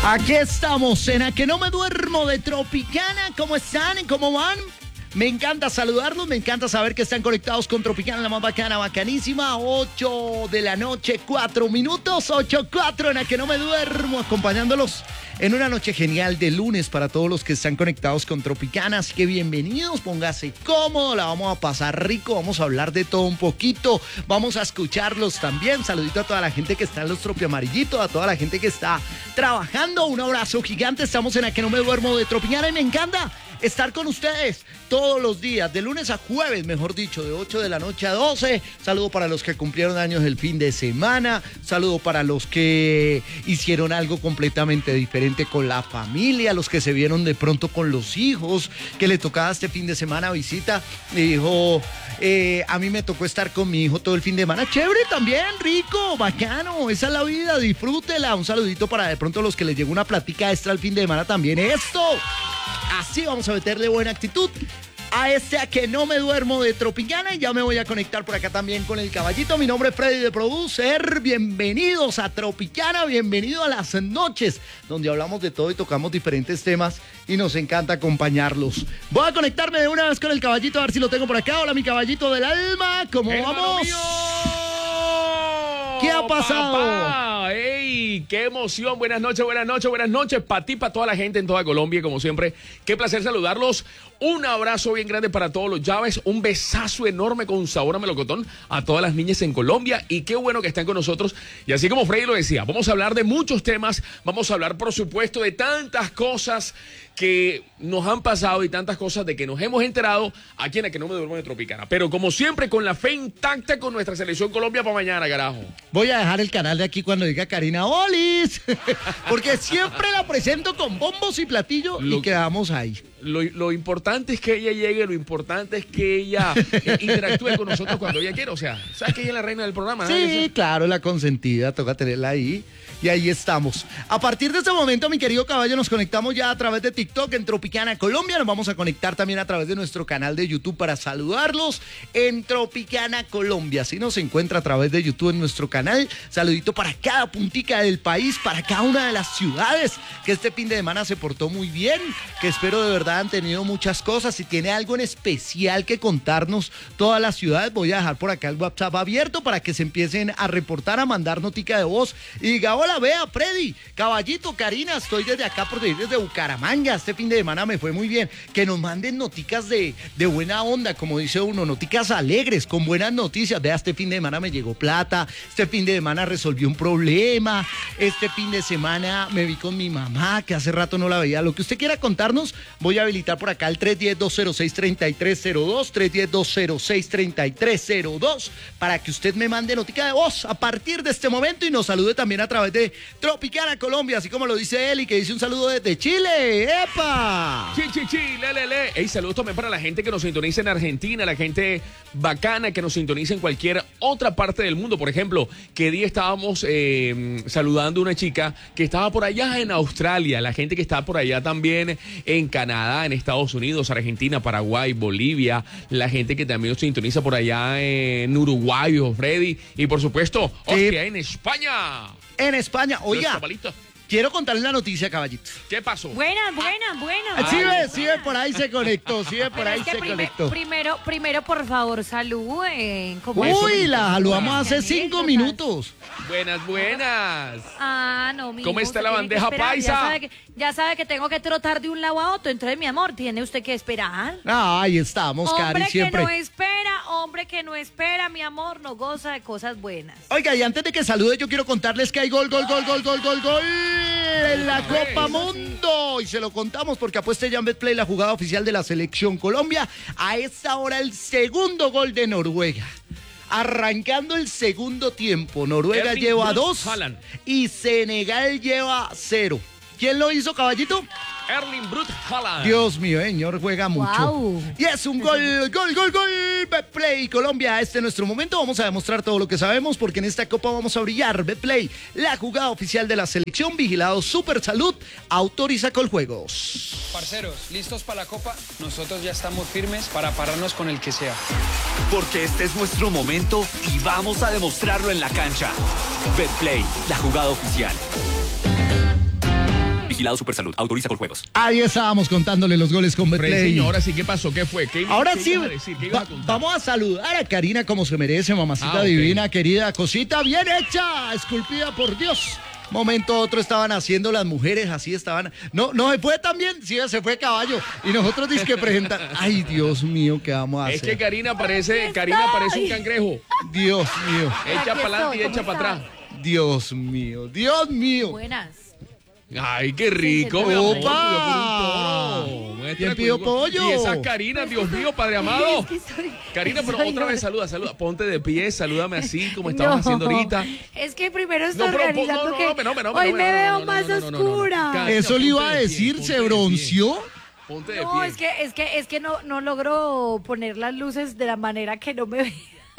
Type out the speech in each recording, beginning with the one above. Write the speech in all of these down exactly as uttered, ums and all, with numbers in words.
Aquí estamos, en A Que No Me Duermo de Tropicana. ¿Cómo están? ¿Cómo van? Me encanta saludarlos, me encanta saber que están conectados con Tropicana, la más bacana, bacanísima. ocho de la noche, cuatro minutos, ocho cuatro en A Que No Me Duermo, acompañándolos en una noche genial de lunes para todos los que están conectados con Tropicana. Así que bienvenidos, póngase cómodo, la vamos a pasar rico, vamos a hablar de todo un poquito, vamos a escucharlos también. Saludito a toda la gente que está en los Tropiamarillitos, a toda la gente que está trabajando, un abrazo gigante. Estamos en A Que No Me Duermo de Tropicana y me encanta estar con ustedes todos los días, de lunes a jueves, mejor dicho, de ocho de la noche a doce. Saludo para los que cumplieron años el fin de semana, saludo para los que hicieron algo completamente diferente con la familia, los que se vieron de pronto con los hijos, que le tocaba este fin de semana visita. Me dijo, eh, a mí me tocó estar con mi hijo todo el fin de semana. Chévere también, rico, bacano, esa es la vida, disfrútela. Un saludito para de pronto los que les llegó una platica extra el fin de semana también. ¡Esto! Así vamos a meterle buena actitud a este A Que No Me Duermo de Tropicana. Y ya me voy a conectar por acá también con el caballito. Mi nombre es Freddy de Producer. Bienvenidos a Tropicana, bienvenidos a las noches donde hablamos de todo y tocamos diferentes temas y nos encanta acompañarlos. Voy a conectarme de una vez con el caballito, a ver si lo tengo por acá. Hola, mi caballito del alma, ¿cómo ¡Hermano vamos? mío! ¿Qué ha pasado? Papá, ¡ey! ¡Qué emoción! Buenas noches, buenas noches, buenas noches para ti, para toda la gente en toda Colombia, como siempre. Qué placer saludarlos. Un abrazo bien grande para todos los llaves, un besazo enorme con sabor a melocotón a todas las niñas en Colombia y qué bueno que están con nosotros. Y así como Freddy lo decía, vamos a hablar de muchos temas, vamos a hablar por supuesto de tantas cosas que nos han pasado y tantas cosas de que nos hemos enterado aquí en A Que No Me Duermo de Tropicana. Pero como siempre, con la fe intacta con nuestra selección Colombia para mañana, carajo. Voy a dejar el canal de aquí cuando diga Karina Olis, porque siempre la presento con bombos y platillos y quedamos ahí. Lo, lo importante es que ella llegue, lo importante es que ella eh, interactúe con nosotros cuando ella quiera. O sea, ¿sabes que ella es la reina del programa? Sí, ¿no? claro, la consentida, toca tenerla ahí. Y ahí estamos. A partir de este momento, mi querido caballo, nos conectamos ya a través de TikTok en Tropicana Colombia. Nos vamos a conectar también a través de nuestro canal de YouTube para saludarlos en Tropicana Colombia. Así nos encuentra a través de YouTube en nuestro canal. Saludito para cada puntica del país, para cada una de las ciudades que este fin de semana se portó muy bien, que espero de verdad han tenido muchas cosas. Si tiene algo en especial que contarnos todas las ciudades, voy a dejar por acá el WhatsApp abierto para que se empiecen a reportar, a mandar notica de voz y diga, hola, vea, Freddy, caballito, Karina, estoy desde acá por ir desde Bucaramanga, este fin de semana me fue muy bien. Que nos manden noticas de, de buena onda, como dice uno, noticas alegres, con buenas noticias. Vea, este fin de semana me llegó plata, este fin de semana resolví un problema, este fin de semana me vi con mi mamá, que hace rato no la veía. Lo que usted quiera contarnos, voy a habilitar por acá el tres uno cero, dos cero seis, tres tres cero dos, tres uno cero, dos cero seis, tres tres cero dos, para que usted me mande notica de voz a partir de este momento y nos salude también a través de Tropicana Colombia, así como lo dice él y que dice un saludo desde Chile. ¡Epa! Chi, chi, chi, le, le, le. Ey, saludos también para la gente que nos sintoniza en Argentina, la gente bacana que nos sintoniza en cualquier otra parte del mundo. Por ejemplo, que día estábamos eh, saludando a una chica que estaba por allá en Australia, la gente que está por allá también en Canadá, en Estados Unidos, Argentina, Paraguay, Bolivia, la gente que también nos sintoniza por allá en Uruguay, Freddy, y por supuesto, hostia, en España. En España, oiga, quiero contarle la noticia, caballito. ¿Qué pasó? Buenas, buenas, buenas. Sí ve, sí ve, por ahí se conectó, sí ve, por Pero ahí es que se prime- conectó. Primero, primero, por favor, saluden. ¿Cómo Uy, es? la saludamos hace Anécdotas. cinco minutos. Buenas, buenas. Ah, no, mi ¿Cómo hijo, está usted la tiene que bandeja esperar. paisa? Ya sabe, que, ya sabe que tengo que trotar de un lado a otro. Entonces, mi amor, tiene usted que esperar. Ah, ahí estamos, Hombre Cari, que siempre. no espera, hombre que no espera, mi amor, no goza de cosas buenas. Oiga, y antes de que salude, yo quiero contarles que hay gol, gol, gol, gol, gol, gol, gol en la Copa Mundo. Y se lo contamos porque apueste ya en Betplay, la jugada oficial de la Selección Colombia. A esta hora, el segundo gol de Noruega. Arrancando el segundo tiempo, Noruega Erling lleva Braut dos Haaland. y Senegal lleva cero. ¿Quién lo hizo, caballito? Erling Braut Haaland. Dios mío, señor, juega mucho. Guau. Y es un gol, gol, gol, gol. Betplay Colombia, este es nuestro momento. Vamos a demostrar todo lo que sabemos porque en esta copa vamos a brillar. Betplay, la jugada oficial de la selección, vigilado Super Salud, autoriza Coljuegos. Parceros, ¿listos para la copa? Nosotros ya estamos firmes para pararnos con el que sea. Porque este es nuestro momento y vamos a demostrarlo en la cancha. Betplay, la jugada oficial. Vigilado Supersalud. Autoriza con juegos. Ahí estábamos contándole los goles con Freddy, Betplay. señora, sí, ¿qué pasó? ¿Qué fue? ¿Qué, Ahora qué sí, ibas a decir? ¿Qué ibas va- a contar? vamos a saludar a Karina como se merece, mamacita Ah, ok. divina, querida, cosita bien hecha, esculpida por Dios. Momento otro estaban haciendo las mujeres, así estaban. No, no se fue también, sí, se fue caballo. Y nosotros dice que presentar. Ay, Dios mío, ¿qué vamos a Es hacer? que Karina parece, Karina parece un cangrejo. Dios mío, Echa Aquí para adelante y estoy, echa ¿cómo para está? atrás. Dios mío, Dios mío. Buenas. Ay, qué rico, Sí, mi amor. ¡Opa! cuidado por un toro. Muestra, ¿Quién pidió cuidado. pollo? Y esa Karina, Dios mío, Padre amado. Es que soy- Karina, pero soy otra vez una- saluda, saluda. Ponte de pie, salúdame así como estabas No, haciendo ahorita. Es que primero estoy No, pero, organizando no, no, que no, no, no, no, hoy no, me no, veo no, más no, no, no, no, no. oscura. Ca- Eso le iba a ponte de decir, pie, se ponte de pie. bronceó. Ponte de No, pie. es que es que es que no no logro poner las luces de la manera que no me vea.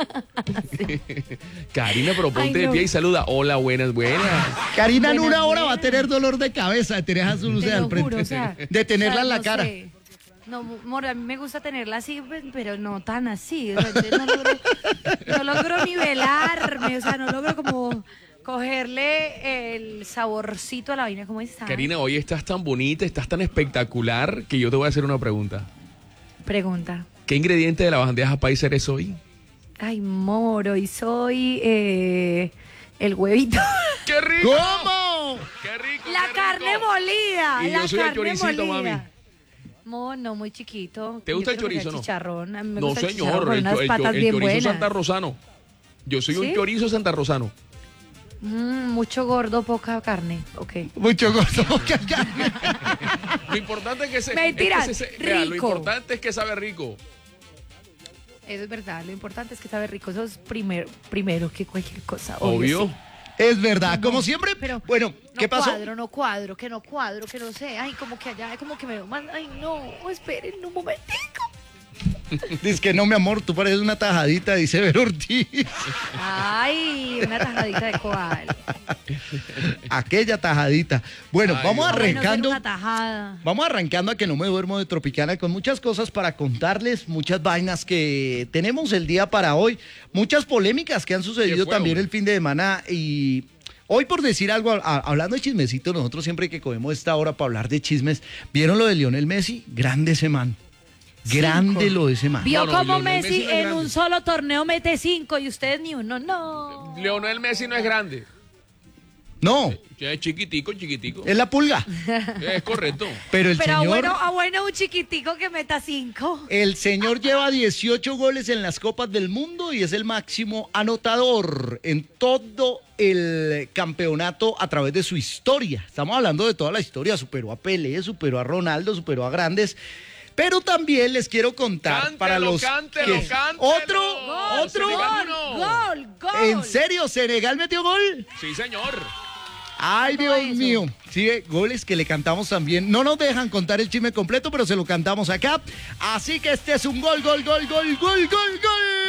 Karina, pero ponte Ay, de no. pie y saluda. Hola, buenas, buenas. Karina en Buenas, una hora va a buenas. tener dolor de cabeza de tener esas luces Te al lo frente. juro, o sea, de tenerla o sea, en la no cara. sé. No, amor, a mí me gusta tenerla así, pues, pero no tan así. O sea, entonces no logro, no logro nivelarme, o sea, no logro como cogerle el saborcito a la vaina. ¿Cómo está? Karina, hoy estás tan bonita, estás tan espectacular que yo te voy a hacer una pregunta. Pregunta. ¿Qué ingrediente de la bandeja paisa eres hoy? Ay, moro, y soy eh, el huevito. ¡Qué rico! ¿Cómo? ¡Qué rico! La qué carne rico! molida. Y la yo soy el carne choricito, molida. mami. Mono, muy chiquito. ¿Te gusta Yo el quiero que sea chorizo, no? Chicharrón. A mí me No, gusta el chicharrón señor, con el, unas cho- el cho- patas el bien chorizo buenas. santarrosano. Yo soy un ¿Sí? chorizo santarrosano. Mm, mucho gordo, poca carne. Ok. Mucho gozo. Lo importante es que se. Mentira, es que se- vea, lo rico. importante es que sabe rico. Eso es verdad. Lo importante es que sabe rico. Eso es primero, primero que cualquier cosa. Obvio. Obvio. sí. Es verdad, como siempre. Pero Bueno, ¿qué no pasó? cuadro, no cuadro, que no cuadro, que no sé. Ay, como que allá, como que me veo más. Ay, no, esperen un momentico. Dice que no, mi amor, tú pareces una tajadita, dice Ver Ortiz. Ay, una tajadita de cual. Aquella tajadita. Bueno, Ay, vamos Dios. arrancando. Una tajada. Vamos arrancando a que no me duermo de Tropicana con muchas cosas para contarles, muchas vainas que tenemos el día para hoy, muchas polémicas que han sucedido ¿Qué fue, también hombre? el fin de semana y hoy por decir algo, a- hablando de chismecito, nosotros siempre que cogemos esta hora para hablar de chismes, ¿vieron lo de Lionel Messi? Grande ese man. Grande Cinco. lo de ese man. Vio No, no, como Lionel Messi, Messi no es en grande. un solo torneo mete cinco y ustedes ni uno. No. Leonel Messi no es grande. No, Es chiquitico, chiquitico. es la pulga. Es correcto. Pero el Pero señor... bueno, ah, bueno, un chiquitico que meta cinco. El señor lleva dieciocho goles en las Copas del Mundo y es el máximo anotador en todo el campeonato a través de su historia. Estamos hablando de toda la historia. Superó a Pelé, superó a Ronaldo, superó a grandes. Pero también les quiero contar Cántelo, para los cántelo, que- cántelo. otro, Gol, otro. Senegal. Gol, uno. gol, gol. ¿En serio? ¿Senegal metió gol? Sí, señor. Ay, No, Dios eso. mío. Sí, eh, goles que le cantamos también. No nos dejan contar el chisme completo, pero se lo cantamos acá. Así que este es un gol, gol, gol, gol, gol, gol,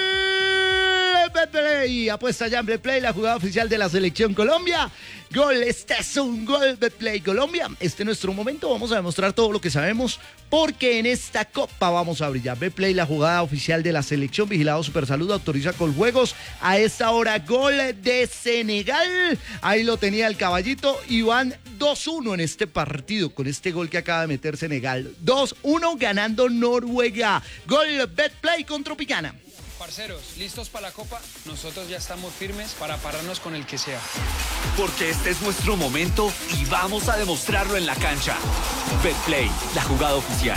gol. Betplay. Apuesta ya en Betplay, la jugada oficial de la Selección Colombia. Gol, este es un gol, Betplay Colombia. Este es nuestro momento. Vamos a demostrar todo lo que sabemos, porque en esta copa vamos a brillar. Betplay, la jugada oficial de la Selección. Vigilado Supersalud, autoriza con juegos. A esta hora, gol de Senegal. Ahí lo tenía el caballito. Y van dos uno en este partido, con este gol que acaba de meter Senegal. dos uno ganando Noruega. Gol Betplay con Tropicana. Parceros, ¿listos para la copa? Nosotros ya estamos firmes para pararnos con el que sea. Porque este es nuestro momento y vamos a demostrarlo en la cancha. Betplay, la jugada oficial.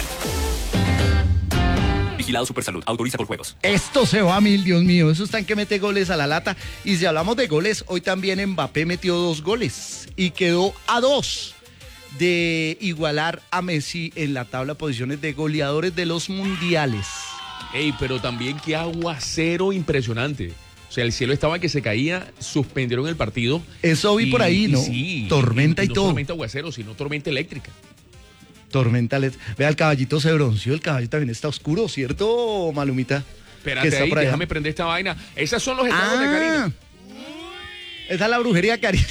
Vigilado Supersalud. Autoriza con juegos. Esto se va a mil, Dios mío. Eso está en que mete goles a la lata. Y si hablamos de goles, hoy también Mbappé metió dos goles y quedó a dos de igualar a Messi en la tabla de posiciones de goleadores de los mundiales. Ey, pero también qué aguacero impresionante. O sea, el cielo estaba que se caía, suspendieron el partido. Eso vi por ahí, ¿no? Sí, Tormenta y no todo. solamente aguacero, sino tormenta eléctrica. Tormenta. les- Vea, el caballito se bronceó. El caballito también está oscuro, ¿cierto, Malumita? Que Espérate está ahí, por allá. déjame prender esta vaina. Esos son los estados de Ah, Karina. esa es la brujería, Karina.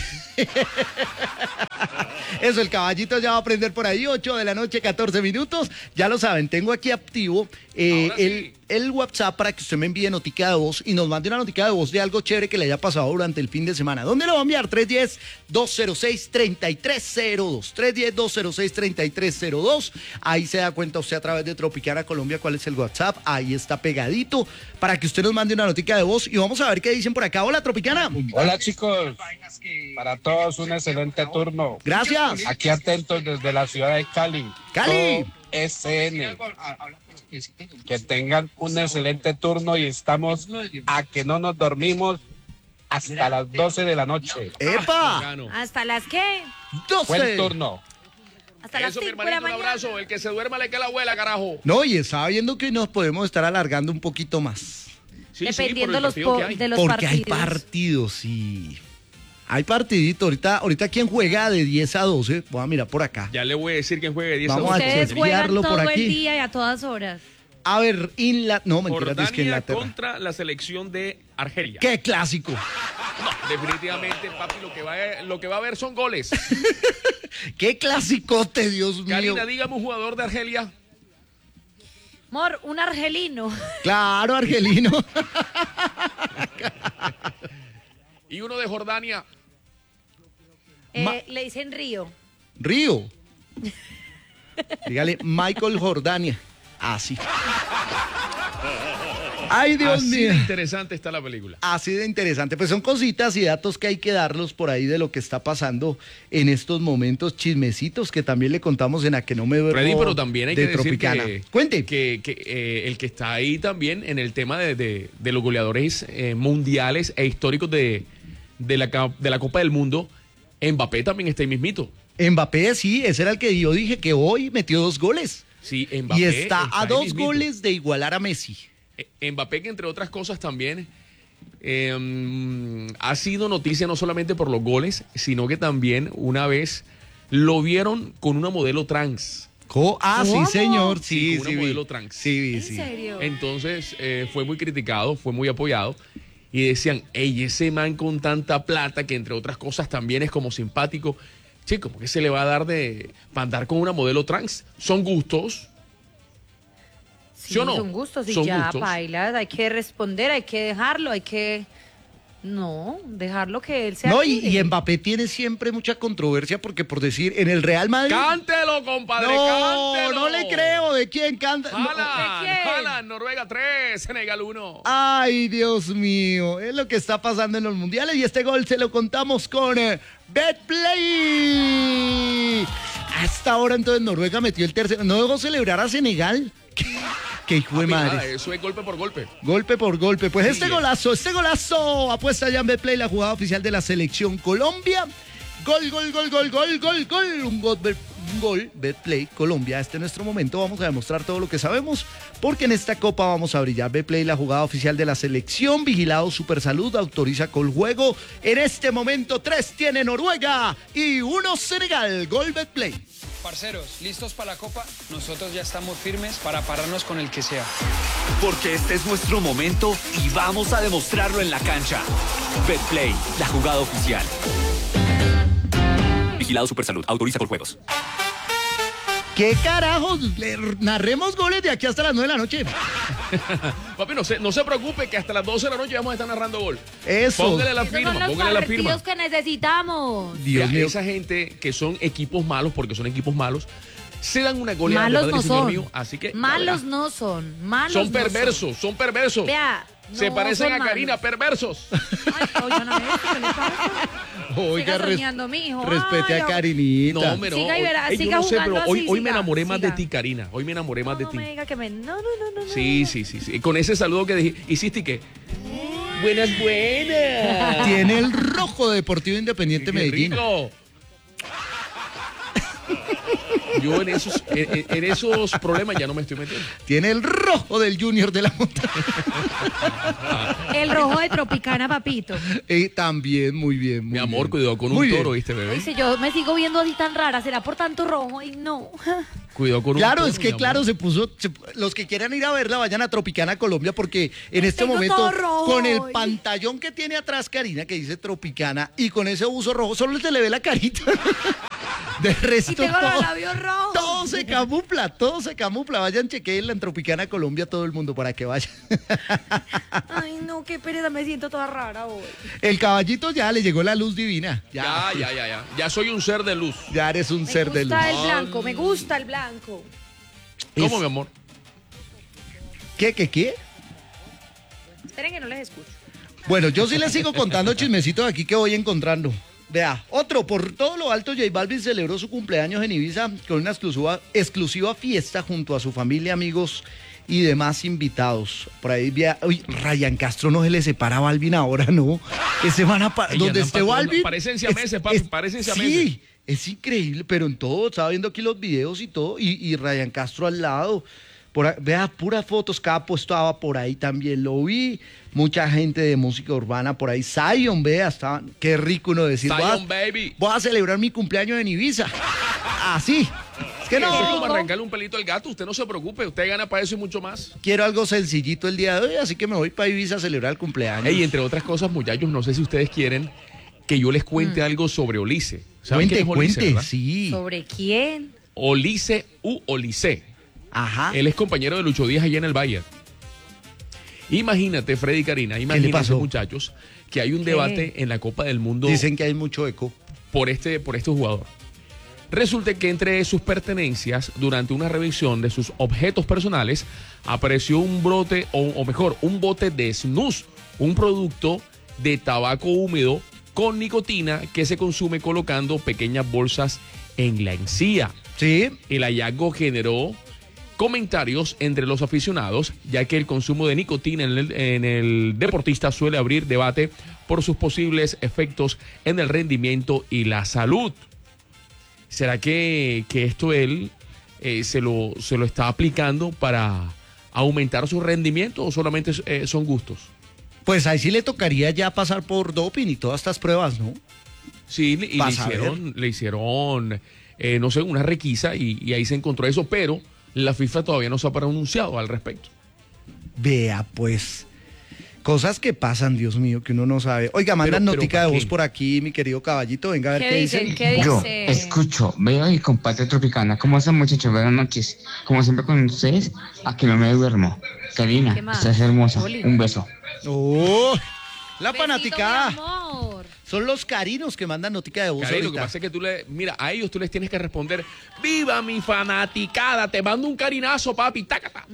Eso, el caballito ya va a prender por ahí, ocho de la noche, catorce minutos. Ya lo saben, tengo aquí activo eh, Ahora sí. el, el WhatsApp para que usted me envíe notica de voz y nos mande una notica de voz de algo chévere que le haya pasado durante el fin de semana. ¿Dónde lo va a enviar? tres uno cero, dos cero seis, tres tres cero dos. tres uno cero, dos cero seis, tres tres cero dos. Ahí se da cuenta usted a través de Tropicana Colombia cuál es el WhatsApp. Ahí está pegadito para que usted nos mande una notica de voz y vamos a ver qué dicen por acá. Hola, Tropicana. Hola, chicos. Para todos un excelente turno. Gracias. Aquí atentos desde la ciudad de Cali. Cali. O S N. Que tengan un excelente turno y estamos a que no nos dormimos hasta las doce de la noche. ¡Epa! Bacano. ¿Hasta las qué? doce. Buen turno. Hasta las Eso, mi cinco de la hermanito, un mañana. abrazo. El que se duerma le cae la abuela, carajo. No, y estaba viendo que nos podemos estar alargando un poquito más. Sí, Dependiendo sí, por el los partido po- que hay. de los Porque partidos. hay partidos, sí. Hay partidito. Ahorita, ahorita ¿quién juega de diez a doce? Voy a mirar por acá. Ya le voy a decir quién juegue de diez Vamos a a doce. Ustedes juegan chequearlo por todo aquí. el día y a todas horas. A ver, Inla... No, mentira, es que Jordania Inglaterra. contra la selección de Argelia. ¡Qué clásico! No, definitivamente, papi, lo que va a, lo que va a haber son goles. ¡Qué clasicote, Dios mío! Karina, dígame un jugador de Argelia. Mor, un argelino. Claro, argelino. Y uno de Jordania. Eh, Ma- le dicen Río. Río. Dígale, Michael Jordania. Así. Ay, Dios Así mío. de interesante está la película. Así de interesante. Pues son cositas y datos que hay que darlos por ahí de lo que está pasando en estos momentos, chismecitos que también le contamos en A Que No Me Duermo. Freddy, pero también hay de que decir Tropicana. que, Cuente. que, que, eh, el que está ahí también en el tema de, de- de los goleadores eh, mundiales e históricos de, de, la, ca- de la Copa del Mundo, Mbappé también está ahí mismito. Mbappé, sí, ese era el que yo dije que hoy metió dos goles. Sí, Mbappé Y está a ahí dos mismito. goles de igualar a Messi. Eh, Mbappé, que entre otras cosas también eh, ha sido noticia no solamente por los goles, sino que también una vez lo vieron con una modelo trans. Co- Ah, ¿Cómo? sí, señor. Sí, Sí, con sí. una vi. modelo trans. Sí, vi, ¿En sí. serio? Entonces eh, fue muy criticado, fue muy apoyado. Y decían, ey, ese man con tanta plata, que entre otras cosas también es como simpático. Che, ¿cómo que se le va a dar de para andar con una modelo trans? Son gustos. Sí, ¿Sí o no? son gustos y Son ya, gustos. bailas. Hay que responder, hay que dejarlo, hay que... No, dejarlo que él sea No, y, libre. y Mbappé tiene siempre mucha controversia porque por decir, en el Real Madrid... ¡Cántelo, compadre! No, ¡Cántelo! no le creo. ¿De quién canta? No. Haaland, ¿De quién? Haaland, Noruega tres, Senegal uno. Ay, Dios mío, es lo que está pasando en los mundiales y este gol se lo contamos con eh, Betplay. Hasta ahora entonces Noruega metió el tercero. ¿No dejó celebrar a Senegal? Qué hijo de Papi, nada, madre. eso es golpe por golpe. Golpe por golpe. Pues Sí, este eh. golazo, este golazo apuesta ya en Betplay, la jugada oficial de la selección Colombia. Gol, gol, gol, gol, gol, gol, gol. Un gol, Bet- un gol, Betplay Colombia. Este es nuestro momento. Vamos a demostrar todo lo que sabemos porque en esta copa vamos a brillar. Betplay, la jugada oficial de la selección. Vigilado Supersalud, autoriza con juego. En este momento, tres tiene Noruega y uno Senegal. Gol Betplay. Parceros, ¿listos para la Copa? Nosotros ya estamos firmes para pararnos con el que sea. Porque este es nuestro momento y vamos a demostrarlo en la cancha. Betplay, la jugada oficial. Vigilado Supersalud, autoriza con juegos. ¿Qué carajos? Le narremos goles de aquí hasta las nueve de la noche. Papi, no se, no se preocupe que hasta las doce de la noche vamos a estar narrando gol. Eso. Póngale la Esos son firma, los póngale la firma. partidos que necesitamos. Dios Mira, mío. esa gente que son equipos malos, porque son equipos malos, se dan una goleada de Malos padre no y señor son. mío, así que Malos ya, no son. Malos son no perversos, son perversos. Vea, se no parecen son a Karina, malos. perversos. Ay, oigan, a ver, ¿qué le pasa? Oiga, Siga res- soñando, mijo. respete Ay, a ay. Carinita. No, hombre, no. Siga y verá, Ey, yo siga no sé, jugando pero hoy, así, hoy me siga, enamoré más de siga. ti, Karina. Hoy me enamoré más de No ti. me diga que me... No, no, no, no. Sí, no. sí, sí, sí. Con ese saludo que dije, hiciste que. Buenas, buenas. Tiene el rojo Deportivo Independiente Qué Medellín. rico. Yo en esos, en, en esos problemas ya no me estoy metiendo. Tiene el rojo del Junior de la Montaña. El rojo de Tropicana, papito. Y también, muy bien. Muy Mi amor, bien. cuidado con Muy un bien. toro, ¿viste, bebé? Dice, yo me sigo viendo así tan rara. ¿Será por tanto rojo? Y no. Cuidado con un Claro, toro. es que mi claro, amor. se puso. se- los que quieran ir a verla, vayan a Tropicana Colombia, porque en este Tengo momento, todo rojo con el hoy. pantallón que tiene atrás Karina, que dice Tropicana, y con ese buzo rojo, solo se le ve la carita. De Y resto, tengo los todo, labios rojos. todo todo se camufla, todo se camufla. Vayan, chequeen la Tropicana Colombia, todo el mundo, para que vayan. Ay, no, qué pereza, me siento toda rara hoy. El caballito ya le llegó la luz divina. Ya, ya, ya, ya. Ya soy un ser de luz. Ya eres un Me ser de luz. gusta el blanco, me gusta el blanco. ¿Cómo, Es- mi amor? ¿Qué, qué, qué? Esperen que no les escucho. Bueno, yo sí les sigo contando chismecitos aquí que voy encontrando. Vea, otro, por todo lo alto, J Balvin celebró su cumpleaños en Ibiza con una exclusiva, exclusiva fiesta junto a su familia, amigos y demás invitados. Por ahí, vea, uy, Ryan Castro no se le separa a Balvin ahora, ¿no? Ese van a... pa- Ey, donde andan esté pa' todo- Balvin... parecen siameses, papi, parecen siameses. Sí, es increíble, pero en todo, estaba viendo aquí los videos y todo, y, y Ryan Castro al lado. Por ahí, vea, puras fotos, cada puesto estaba por ahí también, lo vi. Mucha gente de música urbana por ahí. Zion, vea, estaba, qué rico uno decir. voy a- Zion, baby. Voy a celebrar mi cumpleaños en Ibiza. Así. Es que Eso es como no, arrancarle un pelito al gato. Usted no se preocupe. Usted gana para eso y mucho más. quiero algo sencillito el día de hoy, así que me voy para Ibiza a celebrar el cumpleaños. Ey, entre otras cosas, muchachos, no sé si ustedes quieren que yo les cuente algo sobre Olice. ¿Saben cuente, quién es Olice, cuente, verdad? sí. ¿Sobre quién? Olice u Olice. Ajá. Él es compañero de Lucho Díaz allá en el Valle. Imagínate, Freddy y Karina, imagínense, pasó? muchachos, que hay un ¿Qué? debate en la Copa del Mundo Dicen que hay mucho eco. por este, por este jugador. Resulta que entre sus pertenencias, durante una revisión de sus objetos personales, apareció un brote, o, o mejor, un bote de snus, un producto de tabaco húmedo con nicotina que se consume colocando pequeñas bolsas en la encía. Sí. El hallazgo generó comentarios entre los aficionados, ya que el consumo de nicotina en el, en el deportista suele abrir debate por sus posibles efectos en el rendimiento y la salud. ¿Será que, que esto él eh, se, lo, se lo está aplicando para aumentar su rendimiento o solamente eh, son gustos? Pues ahí sí le tocaría ya pasar por doping y todas estas pruebas, ¿no? Sí, y le Vas a hicieron, le hicieron eh, no sé, una requisa y, y ahí se encontró eso, pero la FIFA todavía no se ha pronunciado al respecto. Vea, pues, cosas que pasan, Dios mío, que uno no sabe. Oiga, mandan Pero- pero notica de ¿para voz qué? por aquí, mi querido caballito. Venga a ver ¿Qué qué, dicen? dicen. ¿Qué Yo dice? escucho, veo y comparto Tropicana. ¿Cómo están, muchachos? Buenas noches. Como siempre con ustedes, aquí no me duermo. Karina, ¿Qué más? estás hermosa. Oli. Un beso. Oh, la Besito, fanaticada. mi amor. Son los carinos que mandan notica de voz Cari, lo que ahorita. pasa es que tú le, mira, a ellos tú les tienes que responder, viva mi fanaticada, te mando un carinazo, papi, tácata.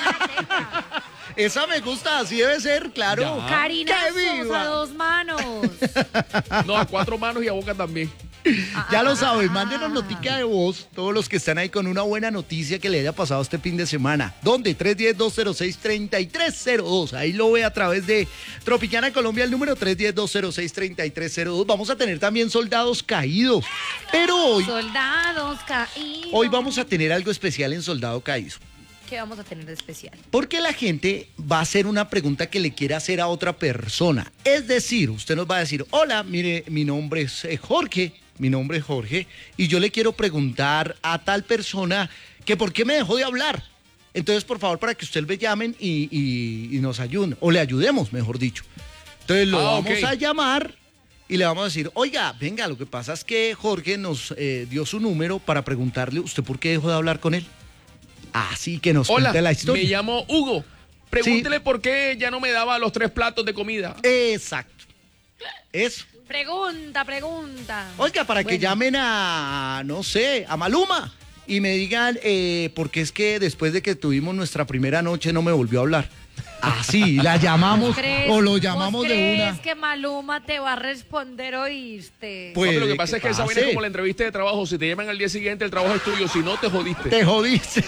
Esa me gusta, así debe ser, claro. Ya. Carinazos ¡Que viva! a dos manos. No, a cuatro manos y a boca también. Ya lo saben, mándenos notica de voz, todos los que están ahí con una buena noticia que le haya pasado este fin de semana. ¿Dónde? tres uno cero, dos cero seis, tres tres cero dos. Ahí lo ve a través de Tropicana Colombia, el número tres uno cero, dos cero seis, tres tres cero dos. Vamos a tener también soldados caídos. Pero hoy, Soldados caídos. hoy vamos a tener algo especial en Soldado Caído. ¿Qué vamos a tener de especial? Porque la gente va a hacer una pregunta que le quiere hacer a otra persona. Es decir, usted nos va a decir, hola, mire, mi nombre es eh, Jorge, mi nombre es Jorge, y yo le quiero preguntar a tal persona que por qué me dejó de hablar. Entonces, por favor, para que usted le llamen y, y- y nos ayuden, o le ayudemos, mejor dicho. Entonces lo Ah, vamos ok. a llamar y le vamos a decir, oiga, venga, lo que pasa es que Jorge nos eh, dio su número para preguntarle, ¿usted por qué dejó de hablar con él? Así que nos Hola, cuente la historia. me llamo Hugo. Pregúntele por qué ya no me daba los tres platos de comida. Exacto. Eso. Pregunta, pregunta. Oiga, para que Bueno, llamen a, no sé, a Maluma y me digan, eh, porque es que después de que tuvimos nuestra primera noche no me volvió a hablar. Así, la llamamos ¿crees- o lo vos llamamos de crees una. que Maluma te va a responder, oíste? Pues, Papi, lo que ¿qué pasa es que esa vaina pase? es como la entrevista de trabajo. Si te llaman al día siguiente, el trabajo es tuyo. Si no, te jodiste. Te jodiste.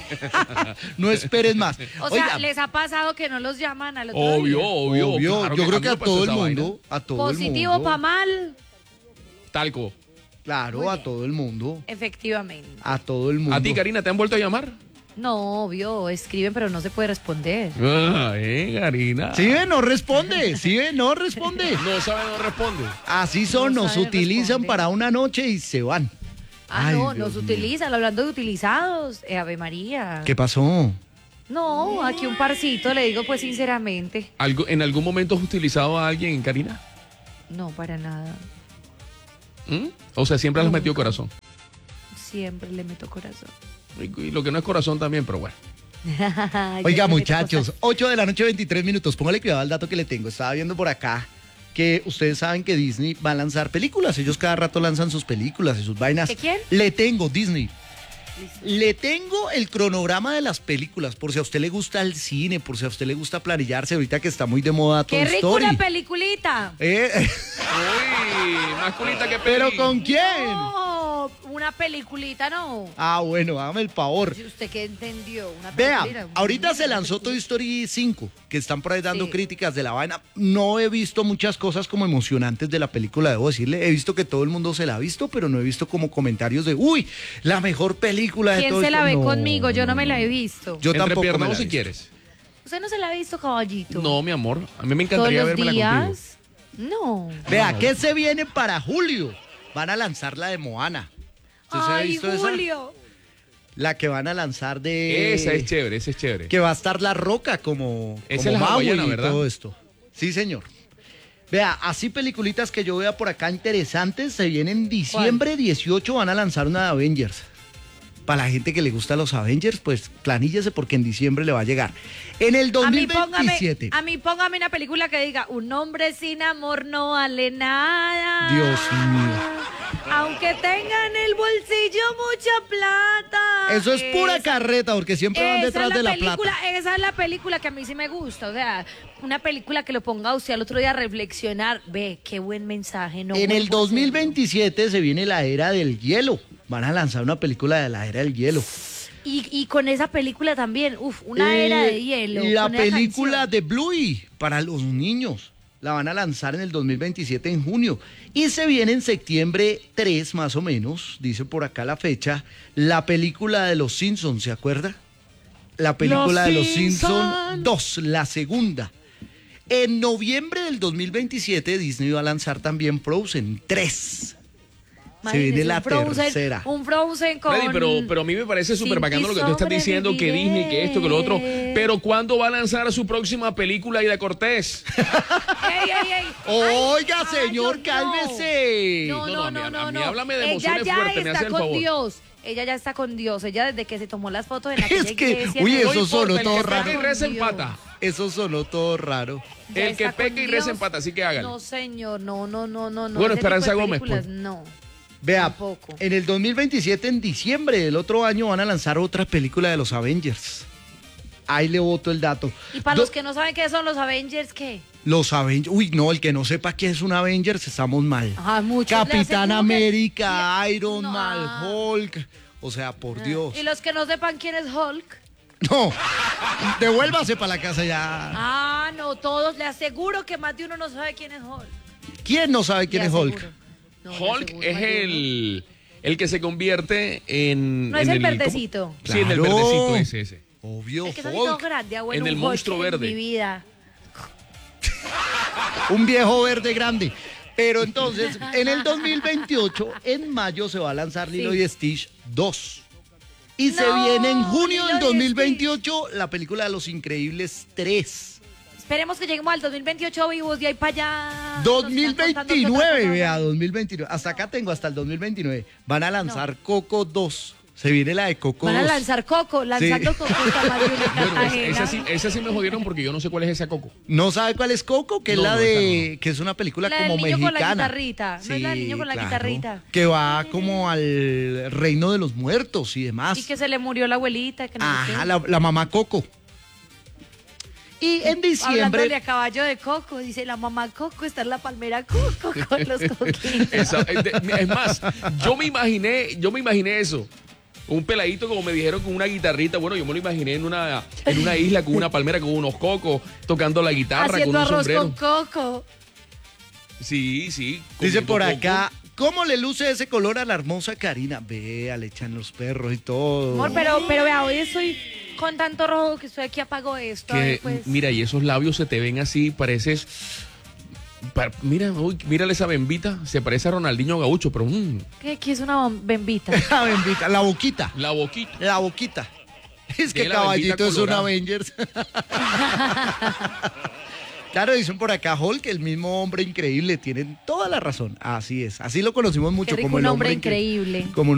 No esperes más. O sea, Oiga, ¿les ha pasado que no los llaman al otro Obvio, día? obvio. obvio, claro yo creo mí que me a pasó todo el esa vaina. mundo, a todo el Positivo mundo. para mal, Talco. Claro, Muy a bien. todo el mundo. efectivamente. A todo el mundo. ¿A ti, Karina, te han vuelto a llamar? No, obvio, escriben pero no se puede responder. Ah, eh, Karina. Sí, ve, no responde. Sí, ve, no responde. No sabe, no responde. Así son, No nos saben utilizan responder. para una noche y se van. Ah, Ay, no, Dios nos mío. utilizan, hablando de utilizados, eh, Ave María. ¿Qué pasó? No, aquí un parcito, le digo pues sinceramente. ¿Algo, ¿En algún momento has utilizado a alguien, Karina? No, para nada. ¿Mm? O sea, siempre le has Nunca. metido corazón. Siempre le meto corazón. Y, y lo que no es corazón también, pero bueno. Oiga, muchachos, ocho de la noche, veintitrés minutos. Póngale cuidado al dato que le tengo. Estaba viendo por acá que ustedes saben que Disney va a lanzar películas. Ellos cada rato lanzan sus películas y sus vainas. ¿De quién? Le tengo, Disney. Le tengo el cronograma de las películas, por si a usted le gusta el cine, por si a usted le gusta planillarse, ahorita que está muy de moda Toy ¡Qué rico Story. una peliculita! Eh, Uy, más culita que ¿Pero peli. con quién? No, una peliculita no. Ah, bueno, hágame el favor. ¿Usted qué entendió? Una peliculita. Vea, ahorita se lanzó Toy Story cinco, que están por ahí dando Sí. críticas de la vaina. No he visto muchas cosas como emocionantes de la película, debo decirle. He visto que todo el mundo se la ha visto, pero no he visto como comentarios de, uy, la mejor película de ¿Quién Toy se la Story. ve No, conmigo? Yo no, no, me la no. he visto. Yo tampoco me la Entrepiernaos he si visto. quieres. ¿Usted no se la ha visto, caballito? No, mi amor. A mí me ¿Todos encantaría los vermela contigo. días? No. Vea, ¿qué se viene para julio? Van a lanzar la de Moana. ¿Usted se ha Ay, visto esa? Julio. La que van a lanzar de... Esa es chévere, esa es chévere. Que va a estar La Roca como, Esa como es la Maui hawaiana, y ¿verdad? todo esto. Sí, señor. Vea, así peliculitas que yo vea por acá interesantes, se vienen en diciembre dieciocho, van a lanzar una de Avengers. Para la gente que le gusta los Avengers, pues planíllese porque en diciembre le va a llegar. En el A mí, dos mil veintisiete. póngame, a mí póngame una película que diga, un hombre sin amor no vale nada. Dios mío. Aunque tenga en el bolsillo mucha plata. Eso es pura Esa- carreta, porque siempre van esa detrás es la de la película, plata. Esa es la película que a mí sí me gusta. O sea, una película que lo ponga a usted al otro día a reflexionar. Ve, qué buen mensaje. No En el vuelvo a dos mil hacerlo. veintisiete se viene la era del hielo. Van a lanzar una película de la era del hielo. Y, y con esa película también, uf, una era Eh, de hielo. La con esa película canción. de Bluey para los niños. La van a lanzar en el dos mil veintisiete en junio. Y se viene en septiembre tres más o menos, dice por acá la fecha, la película de los Simpsons, ¿se acuerda? La película Los de los Simpson. Simpsons dos, la segunda. En noviembre del dos mil veintisiete Disney va a lanzar también Frozen tres. Se viene Imagínese, la un Frozen, tercera. Un Frozen con... Freddy, pero, pero a mí me parece súper Sin bacano lo que ti tú estás diciendo, que Disney, que esto, que lo otro. Pero ¿cuándo va a lanzar su próxima película, Aida Cortés? ¡Ey, ey, ey! Oiga, Ay, señor, ay, no. cálmese. No, No, no, no, a mí- no, a no, mí no. háblame de Ella emociones ya fuertes, me está hace el con favor. Dios. Ella ya está con Dios. Ella desde que se tomó las fotos en aquella Es que, iglesia, uy, no eso importa, sonó el todo que raro. está El que con reza Dios. empata. Eso sonó todo raro. Ya El que está peca con y reza Dios. empata, así que hágalo. No, señor, no, no, no, no. no. Bueno, Ese tipo Esperanza de Gómez, películas, pues. No. Vea, Tampoco. en el dos mil veintisiete, en diciembre del otro año, van a lanzar otra película de los Avengers. Ahí le boto el dato. Y para Do- los que no saben qué son los Avengers, ¿qué? Los Avengers. Uy, no, el que no sepa qué es un Avengers, estamos mal. Ajá, muchos le Capitán hacen como que- América, le- Iron no, Man, ah. Hulk. O sea, por Dios. Y los que no sepan quién es Hulk. No, devuélvase para la casa ya. Ah, no, todos. Le aseguro que más de uno no sabe quién es Hulk. ¿Quién no sabe quién Le es Hulk? aseguro. No, le Hulk aseguro, es más de uno. el, el que se convierte en... No es en el ¿cómo? verdecito. Sí, en el Claro. verdecito ese, ese. Obvio, El que está así todo Hulk. grande, ah, bueno, En el un Hulk monstruo en verde. mi vida. Un viejo verde grande. Pero entonces, en el dos mil veintiocho, en mayo, se va a lanzar Lilo Sí. y Stitch dos. Y se No, viene en junio Lilo del y dos mil veintiocho la película de Los Increíbles tres. Esperemos que lleguemos al dos mil veintiocho vivos de ahí para allá. dos Nos mil están contando qué veintinueve, otra cosa vea, hay. dos mil veintinueve. Hasta acá tengo, hasta el dos mil veintinueve. Van a lanzar Coco dos. Se viene la de Coco Van a dos. lanzar Coco, lanzando Sí. Coco está más de una Bueno, es- Cartagena. esa sí, esa sí me jodieron porque yo no sé cuál es esa Coco. ¿No sabe cuál es Coco? Que es No, la no, de... esa que es una película La del como niño con la mexicana. guitarrita. ¿No es la del niño con la guitarrita? Que va como al reino de los muertos y demás. Y que se le murió la abuelita. Que no sé Ajá, qué. la, la mamá Coco. Y en Hablándole diciembre... a caballo de Coco, dice la mamá Coco está en la palmera Coco con los coquitos. Esa- es, de- es más, yo me imaginé, yo me imaginé eso. Un peladito, como me dijeron, con una guitarrita. Bueno, yo me lo imaginé en una, en una isla con una palmera, con unos cocos, tocando la guitarra, Haciendo con un arroz sombrero. con Coco. Sí, sí. Dice comiendo por coco. acá, ¿cómo le luce ese color a la hermosa Karina? Vea, le echan los perros y todo. Amor, pero, pero vea, hoy estoy con tanto rojo que estoy aquí apago esto. a Que, ver, pues. mira, y esos labios se te ven así, pareces... pa- Mira, uy, mírale esa bembita, se parece a Ronaldinho Gaucho, pero mm, ¿Qué, qué es una bom- bembita? La bendita, la boquita, la boquita. la boquita. Es Sí, que la Caballito bendita es un colorada. Avengers. Claro, dicen por acá Hulk, el mismo hombre increíble, tienen toda la razón. Así es, así lo conocimos mucho Qué rico, como el un hombre hombre incre- increíble. Como un